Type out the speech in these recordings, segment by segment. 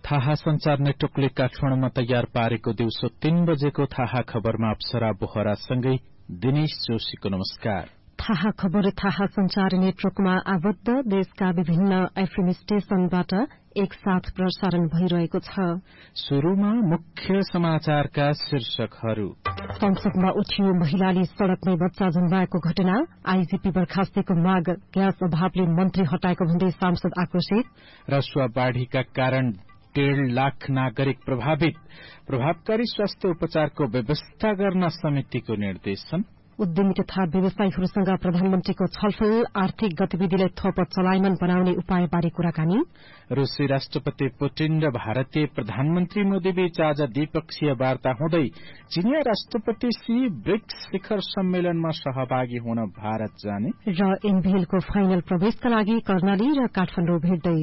थाहा संचार नेटवर्कले काठमाडौँमा तयार पारेको दिउँसो 3 बजेको थाहा खबरमा अप्सरा बोहरासँगै दिनेश जोशीको नमस्कार। थाहा खबर थाहा संचार नेटवर्कमा आबद्ध देशका विभिन्न एफएम स्टेशनबाट एकसाथ प्रसारण भइरहेको छ। शुरूमा मुख्य समाचारका शीर्षकहरू। संसदमा उठियो महिलाले सड़कमै बच्चा जन्माएको घटना, आईजीपी बर्खास्तेको माग, ग्यास अभावले मन्त्री हटाएको भन्दै सांसद आक्रोशित। रसुवा बाढ़ीका कारण 1.5 लाख नागरिक प्रभावित, प्रभावकारी स्वास्थ्य उपचारको व्यवस्था गर्न समितिको निर्देशन। उद्यमी तथा व्यवसायीहरूसँग प्रधानमन्त्रीको छलफल, आर्थिक गतिविधिलाई थप चलायमान बनाउने उपायबारे कुराकानी। रूसी राष्ट्रपति पुटिन र भारतीय प्रधानमन्त्री मोदी बीच आज द्विपक्षीय वार्ता हुँदै चीनिया राष्ट्रपति सी ब्रिक्स शिखर सम्मेलनमा सहभागी हुन भारत जाने र एनबीएलको फाइनल प्रवेशका लागि कर्णाली र काठमाडौँ भेट्दै।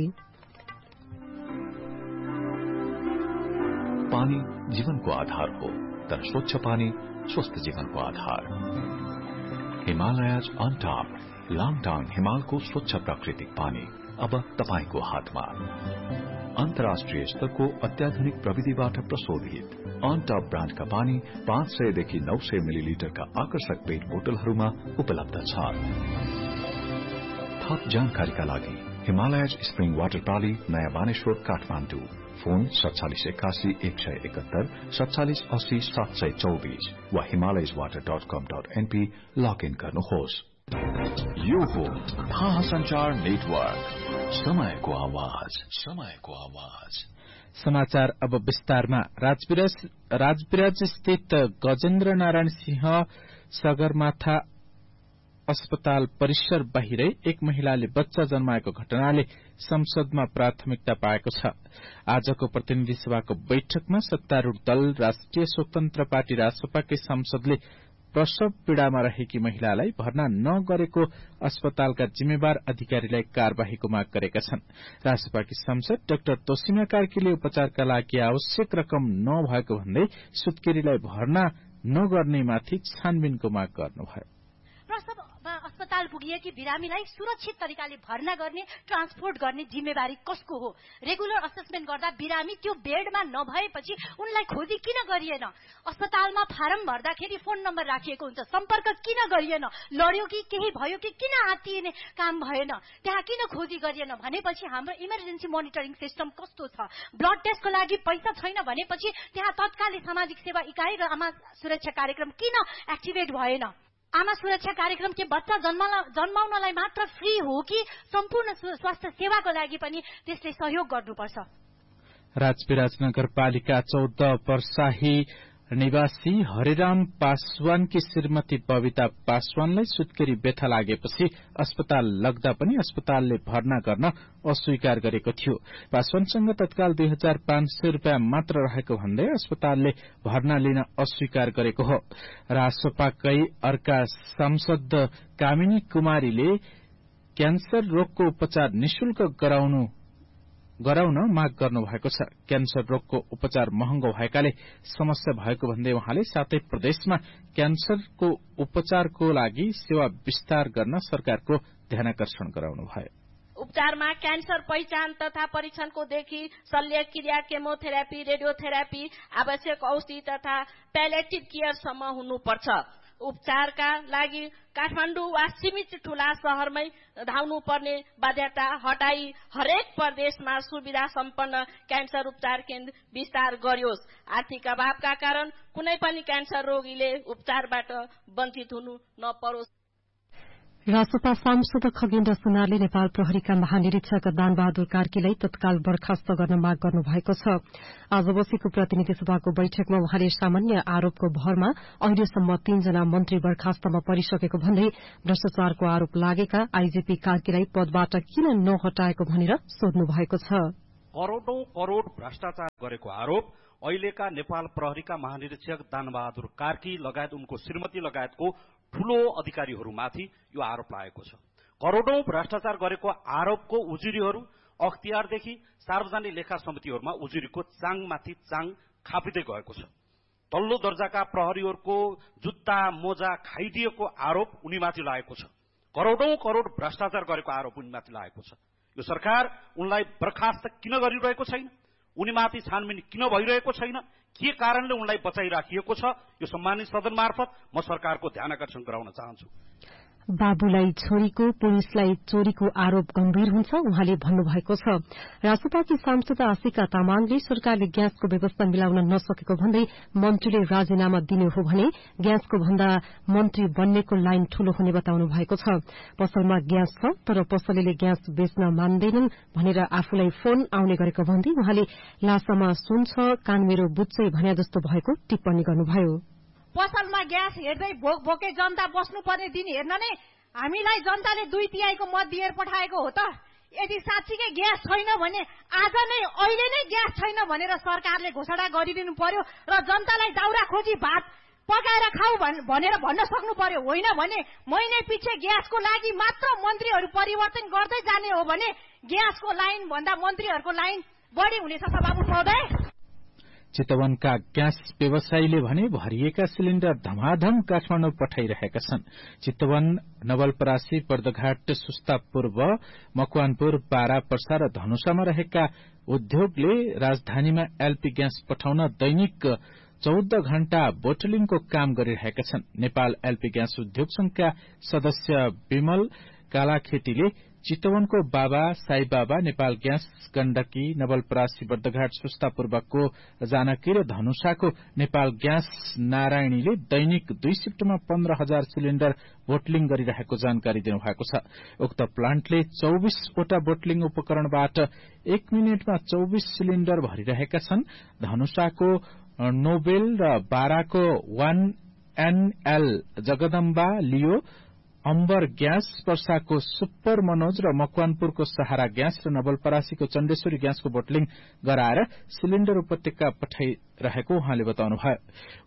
पानी जीवनको आधार हो, तर स्वच्छ पानी स्वस्थ जीवनको आधार। हिमालयज अन टॉप, लाङटाङ हिमालको स्वच्छ प्राकृतिक पानी अब तपाईको हातमा। अन्तर्राष्ट्रिय स्तरको अत्याधुनिक प्रविधिबाट प्रशोधित अन टॉप ब्रान्डका पानी 500 देखि 900 मिलिलिटरका आकर्षक पेट बोतलहरूमा उपलब्ध छ। थप जानकारीका लागि हिमालयज स्प्रिङ वाटर प्राली, नयाँ बानेश्वर, काठमाडौँ। फोन 4781 171 4780 724 वा himalayaswater.com.np लगइन गर्नुहोस्। यो हो थाहा संचार नेटवर्क, समयको आवाज, समयको आवाज। समाचार अब विस्तारमा। राजविराज स्थित गजेन्द्र नारायण सिंह सगरमाथा अस्पताल परिसर बाहिरै एक महिलाले बच्चा जन्माएको घटनाले संसदमा प्राथमिकता पाएको छ। आजको प्रतिनिधि सभाको बैठकमा सत्तारूढ़ दल राष्ट्रिय स्वतन्त्र पार्टी रासपाकै सांसदले प्रसव पीड़ामा रहेकी महिलालाई भर्ना नगरेको अस्पतालका जिम्मेवार अधिकारीलाई कार्यवाहीको माग गरेका छन्। रासपाकी सांसद डाक्टर तोसीमा कार्कीले उपचारका लागि आवश्यक रकम नभएको भन्दै सुत्केरीलाई भर्ना नगर्नेमाथि छानबिनको माग गर्नुभयो। अस्पताल पुगिएकी बिरामीलाई सुरक्षित तरिकाले भर्ना गर्ने, ट्रान्सपोर्ट गर्ने जिम्मेवारी कसको हो? रेगुलर असेसमेन्ट गर्दा बिरामी त्यो बेडमा नभएपछि उनलाई खोजी किन गरिएन? अस्पतालमा फारम भर्दाखेरि फोन नम्बर राखिएको हुन्छ, सम्पर्क किन गरिएन? लड्यो कि केही भयो कि किन आत्तिने काम भएन? त्यहाँ किन खोजी गरिएन भनेपछि हाम्रो इमर्जेन्सी मोनिटरिङ सिस्टम कस्तो छ? ब्लड टेस्टको लागि पैसा छैन भनेपछि त्यहाँ तत्कालै सामाजिक सेवा इकाइ र आमा सुरक्षा कार्यक्रम किन एक्टिभेट भएन? आमा सुरक्षा कार्यक्रम के बच्चा जन्माउनलाई मात्र फ्री हो कि सम्पूर्ण स्वास्थ्य सेवाको लागि पनि त्यसले सहयोग गर्नुपर्छ? राजविराज नगरपालिका 14 पर्साही निवासी हरिराम पासवानकी श्रीमती बबिता पासवानलाई सुत्केरी व्यथा लागेपछि अस्पताल लग्दा पनि अस्पतालले भर्ना गर्न अस्वीकार गरेको थियो। पासवानसँग तत्काल 2500 रूपियाँ मात्र रहेको भन्दै अस्पतालले भर्ना लिन अस्वीकार गरेको हो। रासपाकै अर्का सांसद कामिनी कुमारीले क्यान्सर रोगको उपचार निशुल्क गराउन माग गर्नु भएको छ। क्यान्सर रोगको उपचार महँगो भएकाले समस्या भएको भन्दै उहाँले साथै प्रदेशमा क्यान्सरको उपचारको लागि सेवा विस्तार गर्न सरकारको ध्यानाकर्षण गराउनुभयो। उपचारमा क्यान्सर पहिचान तथा परीक्षणको देखि शल्यक्रिया, केमोथेरापी, रेडियोथेरापी, आवश्यक औषधि तथा प्यालेटिभ केयरसम्म हुनुपर्छ। उपचारका लागि काठमाडौँ वा सीमित ठूला शहरमै धाउनु पर्ने बाध्यता हटाई हरेक प्रदेशमा सुविधा सम्पन्न क्यान्सर उपचार केन्द्र विस्तार गरियोस्। आर्थिक अभावका कारण कुनै पनि क्यान्सर रोगीले उपचारबाट वञ्चित हुनु नपरोस्। रासपा सांसद खगेन्द्र सुनारले नेपाल प्रहरीका महानिरीक्षक दानबहादुर कार्कीलाई तत्काल बर्खास्त गर्न माग गर्नु भएको छ। आज बसेको प्रतिनिधि सभाको बैठकमा उहाँले सामान्य आरोपको भरमा अहिलेसम्म 3 जना मन्त्री बर्खास्तमा परिसकेको भन्दै भ्रष्टाचारको आरोप लागेका आईजीपी कार्कीलाई पदबाट किन नहटाएको भनेर सोध्नु भएको छ। करोड़ौं करोड़ भ्रष्टाचार गरेको आरोप अहिलेका नेपाल प्रहरीका महानिरीक्षक दानबहादुर कार्की लगायत उनको श्रीमती लगायतको ठूलो अधिकारीहरूमाथि यो आरोप लागेको छ। करोड़ौं भ्रष्टाचार गरेको आरोपको उजुरीहरू अख्तियारदेखि सार्वजनिक लेखा समितिहरूमा उजुरीको चाङमाथि चाङ खापिँदै गएको छ। तल्लो दर्जाका प्रहरीहरूको जुत्ता मोजा खाइदिएको आरोप उनीमाथि लागेको छ। करोड़ौं करोड़ भ्रष्टाचार गरेको आरोप उनीमाथि लागेको छ। यो सरकार उनलाई बर्खास्त किन गरिरहेको छैन? उनीमाथि छानबिन किन भइरहेको छैन, के कारणले उनलाई बचाइराखिएको छ, यो सम्मानित सदन मार्फत म सरकारको ध्यान आकर्षण गराउन चाहन्छु। बाबुलाई छोरीको पुलिसलाई चोरीको आरोप गम्भीर हुन्छ उहाँले भन्नुभएको छ। रासपाकी सांसद आशिका तामाङले सरकारले ग्यासको व्यवस्था मिलाउन नसकेको भन्दै मन्त्रीले राजीनामा दिने हो भने ग्यासको भन्दा मन्त्री बन्नेको लाइन ठूलो हुने बताउनु भएको छ। पसलमा ग्यास छ तर पसलेले ग्यास बेच्न मान्दैनन् भनेर आफूलाई फोन आउने गरेको भन्दै उहाँले लासामा सुन छ कान मेरो बुच्चै भने जस्तो भएको टिप्पणी गर्नुभयो। पसलमा ग्यास हेर्दै भोकै जनता बस्नु पर्ने दिन हेर्न नै हामीलाई जनताले 2/3 मत दिएर पठाएको हो त। यदि साँच्चीकै ग्यास छैन भने आज नै अहिले नै ग्यास छैन भनेर सरकारले घोषणा गरिदिनु पर्यो र जनतालाई दाउरा खोजी भात पकाएर खाऊ भनेर भन्न सक्नु पर्यो। होइन भने महिने पछि ग्यासको लागि मात्र मन्त्रीहरू परिवर्तन गर्दै जाने हो भने ग्यासको लाइन भन्दा मन्त्रीहरूको लाइन बढी हुनेछ सभामुख महोदय। चितवनका ग्यास व्यवसायीले भने भरिएका सिलिण्डर धमाधम काठमाडौँ पठाइरहेका छन्। चितवन, नवलपरासी, बर्दघाट, सुस्ता पूर्व, मकवानपुर, बारा, पर्सा र धनुषामा रहेका उद्योगले राजधानीमा एलपी ग्यास पठाउन दैनिक 14 घण्टा बोटलिङको काम गरिरहेका छन्। नेपाल एलपी ग्यास उद्योग संघका सदस्य विमल कालाखेतीले चितवनको बाबा, साई बाबा, नेपाल ग्यास, गण्डकी, नवलपरासी, बर्दघाट, सुस्ता पूर्वको जानकी र धनुषाको नेपाल ग्यास नारायणीले दैनिक 2 शिफ्टमा 15,000 सिलिण्डर बोटलिङ गरिरहेको जानकारी दिनुभएको छ। उक्त प्लान्टले 24 वटा बोटलिङ उपकरणबाट 1 मिनेटमा 24 सिलिण्डर भरिरहेका छन्। धनुषाको नोबेल र बाराको 1NL जगदम्बा लियो, अम्बर ग्यास, पर्साको सुपर मनोज र मकवानपुरको सहारा ग्यास र नवलपरासीको चण्डेश्वरी ग्यासको बोटलिङ गराएर सिलिण्डर उपत्यका पठाइरहेको उहाँले बताउनुभयो।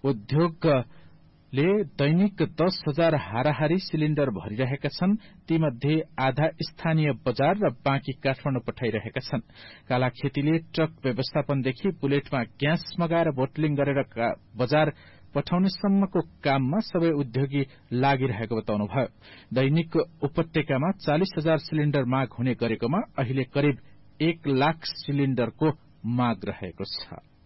उद्योगले दैनिक 10,000 हाराहारी सिलिण्डर भरिरहेका छन्। तीमध्ये आधा स्थानीय बजार र बाँकी काठमाडौँ पठाइरहेका छन्। कालाखेतीले ट्रक व्यवस्थापनदेखि बुलेटमा ग्यास मगाएर बोटलिङ गरेर बजार पठाउनेसम्मको काममा सबै उद्योगी लागिरहेको बताउनुभयो। दैनिक उपत्यकामा 40,000 सिलिण्डर माग हुने गरेकोमा अहिले करिब 1 लाख सिलिण्डरको माग रहेको छ।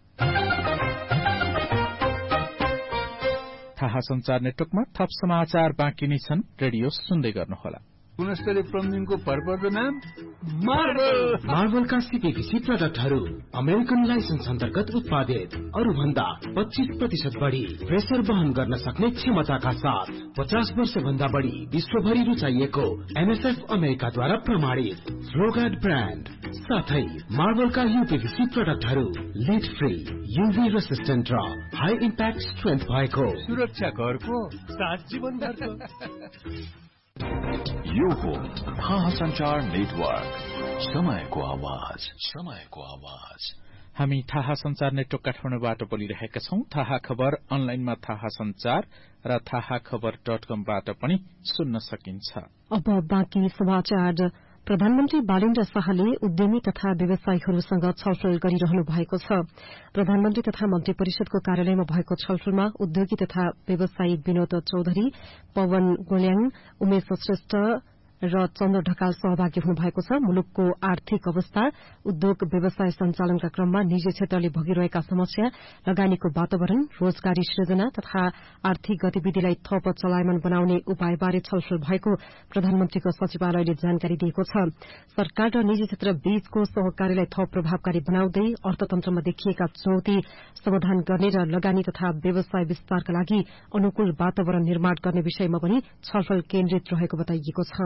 थाहा संचार नेटवर्कमा थप समाचार बाँकी नै छन्। रेडियो सुन्दै गर्नुहोला। गुणस्तरीय प्लम्बिङको भरपर्दो नाम मार्बलका सीपीवीसी प्रोडक्टहरू अमेरिकन लाइसेन्स अन्तर्गत उत्पादित, अरूभन्दा 25% बढी प्रेसर वहन गर्न सक्ने क्षमताका साथ 50 वर्ष भन्दा बढी विश्वभरि रुचाइएको एमएसएफ अमेरिकाद्वारा प्रमाणित फ्लोगार्ड ब्रान्ड साथै मार्बलका यूपीवीसी प्रोडक्टहरू लिड फ्री, यूभी रेसिस्टेन्ट र हाई इम्प्याक्ट स्ट्रेन्थ भएको सुरक्षा घरको साथ जीवनभरको। यो हो थाहा संचार नेटवर्क, समयको आवाज, समयको आवाज। हामी थाहा संचार नेटवर्क काठमाडौँबाट बोलिरहेका छौं। थाहा खबर अनलाइनमा थाहा संचार र थाहाखबर.com-बाट पनि सुन्न सकिन्छ। अब बाँकी समाचार। प्रधानमन्त्री बालेन्द्र शाहले उद्यमी तथा व्यवसायीहरूसँग छलफल गरिरहनु भएको छ। प्रधानमन्त्री तथा मन्त्री परिषदको कार्यालयमा भएको छलफलमा उद्योगी तथा व्यवसायी विनोद चौधरी, पवन गोल्याङ, उमेश श्रेष्ठ र चन्द्र ढकाल सहभागी हुनुभएको छ। मुलुकको आर्थिक अवस्था, उद्योग व्यवसाय सञ्चालनका क्रममा निजी क्षेत्रले भोगिरहेका समस्या, लगानीको वातावरण, रोजगारी सृजना तथा आर्थिक गतिविधिलाई थप चलायमान बनाउने उपायबारे छलफल भएको प्रधानमन्त्रीको सचिवालयले जानकारी दिएको छ। सरकार र निजी क्षेत्र बीचको सहकारीलाई थप प्रभावकारी बनाउँदै अर्थतन्त्रमा देखिएका चुनौती समाधान गर्ने र लगानी तथा व्यवसाय विस्तारका लागि अनुकूल वातावरण निर्माण गर्ने विषयमा पनि छलफल केन्द्रित रहेको बताइएको छ।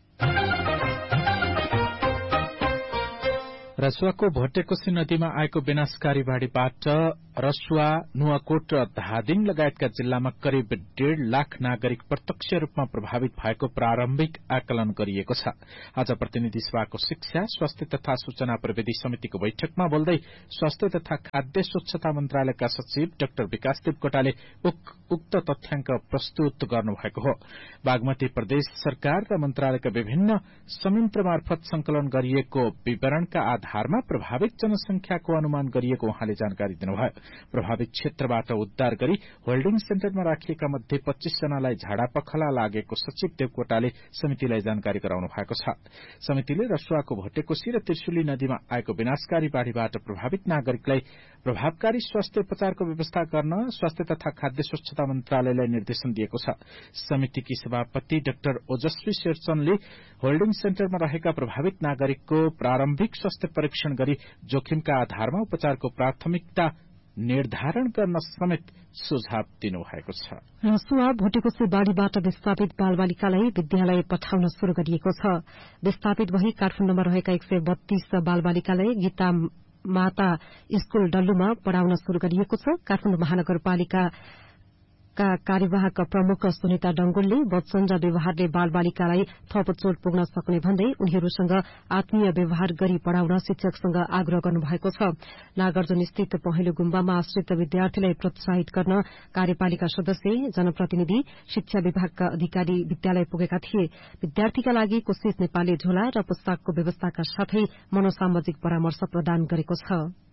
रसुवाको भोटेकोशी नदीमा आएको विनाशकारी बाढ़ीबाट रसुवा, नुवाकोट र धादिङ लगायतका जिल्लामा करिब 1.5 लाख नागरिक प्रत्यक्ष रूपमा प्रभावित भएको प्रारम्भिक आकलन गरिएको छ। आज प्रतिनिधि सभाको शिक्षा, स्वास्थ्य तथा सूचना प्रविधि समितिको बैठकमा बोल्दै स्वास्थ्य तथा खाद्य स्वच्छता मन्त्रालयका सचिव डाक्टर विकास देवकोटाले उक्त तथ्याङ्क प्रस्तुत गर्नुभएको हो। बागमती प्रदेश सरकार र मन्त्रालयका विभिन्न संयन्त्र मार्फत संकलन गरिएको विवरणका आधारमा प्रभावित जनसंख्याको अनुमान गरिएको उहाँले जानकारी दिनुभयो। प्रभावित क्षेत्रबाट उद्धार गरी होल्डिङ सेन्टरमा राखिएका मध्ये 25 जनालाई झाडा पखला लागेको सचिव देवकोटाले समितिलाई जानकारी गराउनु भएको छ। समितिले रसुवाको भोटेकोशी र त्रिशुली नदीमा आएको विनाशकारी बाढ़ीबाट प्रभावित नागरिकलाई प्रभावकारी स्वास्थ्य उपचारको व्यवस्था गर्न स्वास्थ्य तथा खाद्य स्वच्छता मन्त्रालयलाई निर्देशन दिएको छ। समितिकी सभापति डाक्टर ओजस्वी शेरचनले होल्डिङ सेन्टरमा रहेका प्रभावित नागरिकको प्रारम्भिक स्वास्थ्य परीक्षण गरी जोखिमका आधारमा उपचारको प्राथमिकता निर्धारण गर्न समेत सुझाव दिनुभएको छ। रसुवा भोटेकोशी बाढ़ीबाट विस्थापित बालबालिकालाई विद्यालय पठाउन शुरू गरिएको छ। विस्थापित भई काठमाडौँमा रहेका 132 बालबालिकालाई गीता माता स्कूल डल्लुमा पढ़ाउन शुरू गरिएको छ। काठमाडौँ महानगरपालिका कार्यवाहक प्रमुख सुनिता डंगोलले वचन र व्यवहारले बालबालिकालाई थप चोट पुग्न सक्ने भन्दै उनीहरूसँग आत्मीय व्यवहार गरी पढ़ाउन शिक्षकसँग आग्रह गर्नुभएको छ। नागार्जुन स्थित पहेँलो गुम्बामा आश्रित विद्यार्थीलाई प्रोत्साहित गर्न कार्यपालिका सदस्य, जनप्रतिनिधि, शिक्षा विभागका अधिकारी विद्यालय पुगेका थिए। विद्यार्थीका लागि कोशिश नेपालले झोला र पुस्तकको व्यवस्थाका साथै मनोसामाजिक परामर्श प्रदान गरेको छ।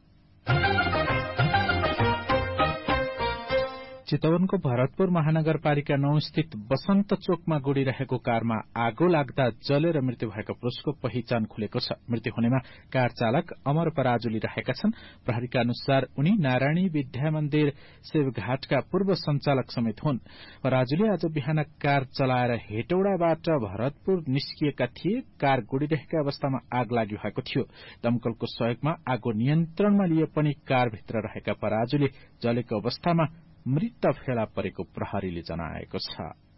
चितवनको भरतपुर महानगरपालिका 9 स्थित बसन्त चोकमा गुडिरहेको कारमा आगो लाग्दा जलेर मृत्यु भएको पुरुषको पहिचान खुलेको छ। मृत्यु हुनेमा कार चालक अमर पराजुली रहेका छन्। प्रहरीका अनुसार उनी नारायणी विद्या मन्दिर शिवघाटका पूर्व संचालक समेत हुन्। पराजुली आज बिहान कार चलाएर हेटौडाबाट भरतपुर निस्किएका थिए। कार गुडिरहेका अवस्थामा आग लागि भएको थियो। दमकलको सहयोगमा आगो नियन्त्रणमा लिए पनि कारभित्र रहेका पराजुली जलेको अवस्थामा मृत फेला परेको प्रहरीले जनाएको छ।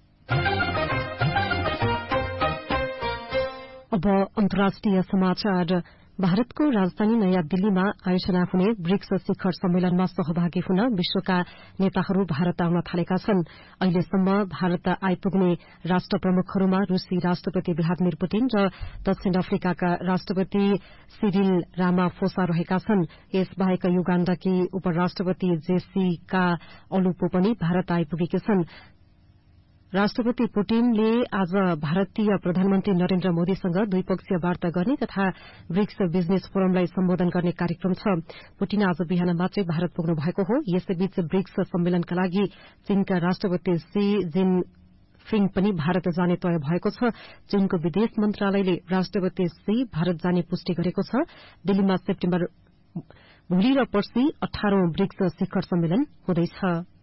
अब अन्तर्राष्ट्रिय समाचार। भारतको राजधानी नयाँ दिल्लीमा आयोजना हुने ब्रिक्स शिखर सम्मेलनमा सहभागी हुन विश्वका नेताहरू भारत आउन थालेका छन्। अहिलेसम्म भारत आइपुग्ने राष्ट्र प्रमुखहरूमा रूसी राष्ट्रपति भ्लादिमिर पुटिन र दक्षिण अफ्रिकाका राष्ट्रपति सिरिल रामाफोसा रहेका छन्। यसबाहेक युगाण्डाकी उपराष्ट्रपति जेसिका अलुपो पनि भारत आइपुगेकी छन्। राष्ट्रपति पुटिनले आज भारतीय प्रधानमन्त्री नरेन्द्र मोदीसँग द्विपक्षीय वार्ता गर्ने तथा ब्रिक्स बिजनेस फोरमलाई सम्बोधन गर्ने कार्यक्रम छ। पुटिन आज बिहान मात्रै भारत पुग्नु भएको हो। यसैबीच ब्रिक्स सम्मेलनका लागि चीनका राष्ट्रपति सी जिनपिङ पनि भारत जाने तय भएको छ। चीनको विदेश मन्त्रालयले राष्ट्रपति सी भारत जाने पुष्टि गरेको छ। दिल्लीमा सेप्टेम्बर भोलि र पर्सि 18औं ब्रिक्स शिखर सम्मेलन हुँदैछ।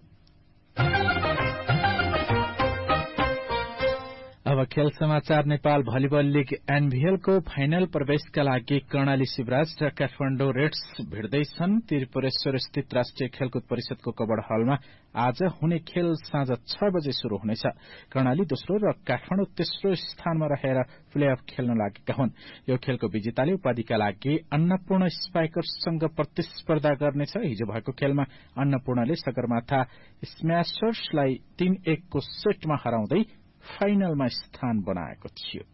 अब खेल समाचार। नेपाल भलिबल लीग एनभीएलको फाइनल प्रवेशका लागि कर्णाली शिवराज र काठमाडौँ रेड्स भिड्दैछन्। त्रिपुरेश्वर स्थित राष्ट्रिय खेलकुद परिषदको कबड हलमा आज हुने खेल साँझ 6 बजे शुरू हुनेछ। कर्णाली दोस्रो र काठमाडौँ तेस्रो स्थानमा रहेर प्लेअफ खेल्न लागेका हुन्। यो खेलको विजेताले उपाधिका लागि अन्नपूर्ण स्पाइकर्ससँग प्रतिस्पर्धा गर्नेछ। हिजो भएको खेलमा अन्नपूर्णले सगरमाथा स्म्याशर्सलाई 3-1 को सेटमा हराउँदै फाइनलमा स्थान बनाएको थियो।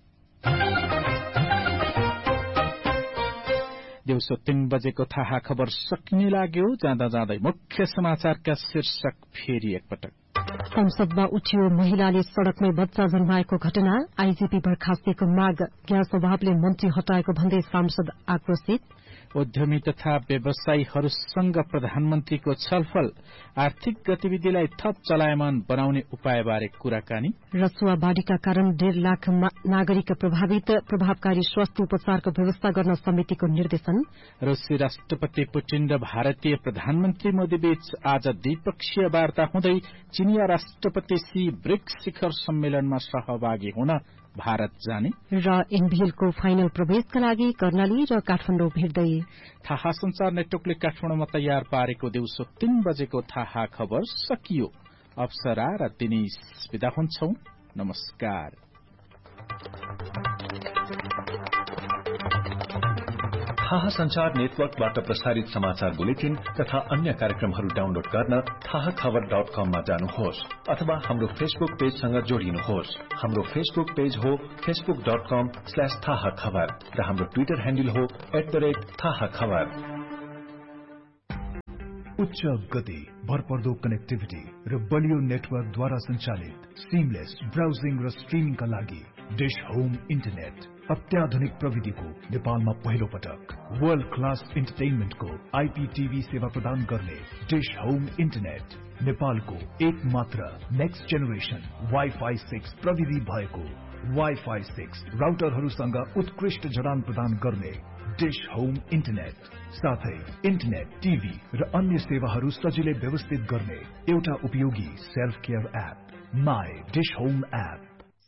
दिउँसो 3 बजेको थाहा खबर सकिने लाग्यो। जाँदा जाँदै मुख्य समाचारका शीर्षक फेरि एकपटक। संसदमा उठ्यो महिलाले सड़कमै बच्चा जन्माएको घटना, आईजीपी बर्खास्तीको माग, ग्यास अभावले मन्त्री हटाएको भन्दै सांसद आक्रोशित। उद्यमी तथा व्यवसायीहरूसँग प्रधानमन्त्रीको छलफल, आर्थिक गतिविधिलाई थप चलायमान बनाउने उपायबारे कुराकानी। रसुवा बाढ़ीका कारण 1.5 लाख नागरिक प्रभावित, प्रभावकारी स्वास्थ्य उपचारको व्यवस्था गर्न समितिको निर्देशन। रूसी राष्ट्रपति पुटिन र भारतीय प्रधानमन्त्री मोदी बीच आज द्विपक्षीय वार्ता हुँदै चीनिया राष्ट्रपति सी ब्रिक्स शिखर सम्मेलनमा सहभागी हुन भारत जाने र एनभीएलको फाइनल प्रवेशका लागि कर्णाली र काठमाडौँ भिड्दै। थाहा संचार नेटवर्कले काठमाडौँमा तयार पारेको दिउँसो 3 बजेको थाहा खबर सकियो। अप्सरा र दिनेश बिदा हुन्छौं। नमस्कार। थाहा संचार नेटवर्कबाट प्रसारित समाचार बुलेटिन तथा अन्य कार्यक्रमहरू डाउनलोड गर्न थाहाखबर.com मा जानुहोस् अथवा हाम्रो फेसबुक पेजसँग जोडिनुहोस्। हाम्रो फेसबुक पेज हो facebook.com/थाहाखबर र हाम्रो ट्विटर ह्यान्डल हो @थाहाखबर। उच्च गति, भरपर्दो कनेक्टिभिटी र बलियो नेटवर्कद्वारा सञ्चालित सिमलेस ब्राउजिङ र स्ट्रिमिङका लागि डिश होम इन्टरनेट अत्याधुनिक प्रविधिको नेपालमा पहिलो पटक वर्ल्ड क्लास इन्टरटेनमेन्टको आइपीटीभी सेवा प्रदान गर्ने डिश होम इन्टरनेट नेपालको एक मात्र नेक्स्ट जेनेरेसन वाइफाई 6 प्रविधि भएको वाइफाई 6 राउटरहरूसँग उत्कृष्ट जडान प्रदान गर्ने डिश होम इन्टरनेट साथै इन्टरनेट टिभी र अन्य सेवाहरू सजिलै व्यवस्थित गर्ने एउटा उपयोगी self care app my dish home app.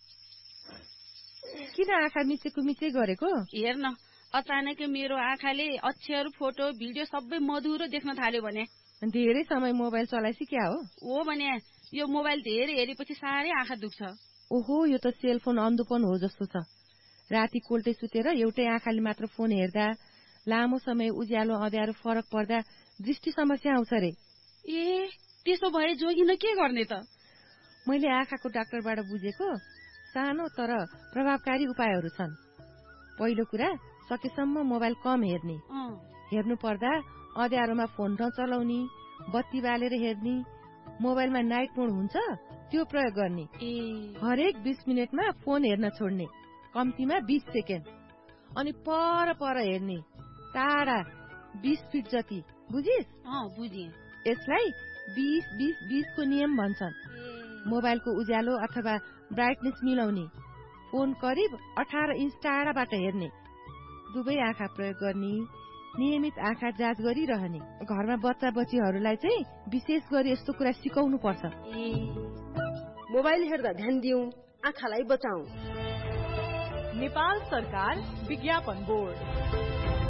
किन आँखा मिचेको मिचे गरेको? हेर्न अचानक मेरो आँखाले अक्षर फोटो भिडियो सबै मधुरो देख्न थाल्यो भने। धेरै समय मोबाइल चलाइसी क्या हो? ओ भने यो मोबाइल धेरै हेरेपछि साह्रै आँखा दुख्छ। ओहो यो त सेलफोन अन्धोपन हो जस्तो छ। राति कोल्टे सुतेर एउटै आँखाले मात्र फोन हेर्दा लामो समय उज्यालो अँध्यारो फरक पर्दा दृष्टि समस्या आउँछ रे। ए त्यसो भए जोगिन के गर्ने त? मैले आँखाको डाक्टरबाट बुझेको सानो तर प्रभावकारी उपायहरू छन्। पहिलो कुरा सकेसम्म मोबाइल कम हेर्ने, हेर्नु पर्दा अँध्यारोमा फोन नचलाउने, बत्ती बालेर हेर्ने, मोबाइलमा नाइट मोड हुन्छ त्यो प्रयोग गर्ने, हरेक 20 मिनटमा फोन हेर्न छोड्ने, कम्तीमा 20 सेकेन्ड, अनि पर हेर्ने टाढा 20 फिट जति। बुझिस? बुझे। यसलाई 20-20-20 को नियम भन्छन्। मोबाइलको उज्यालो अथवा ब्राइटनेस मिलाउने, फोन करिब 18 इन्च टाढाबाट हेर्ने, दुवै आँखा प्रयोग गर्ने, नियमित आँखा जाँच गरिरहने। घरमा बच्चा बच्चीहरूलाई चाहिँ विशेष गरी यस्तो कुरा सिकाउनु पर्छ। मोबाइल हेर्दा ध्यान दिउँ, आँखालाई बचाऊ। नेपाल सरकार विज्ञापन बोर्ड।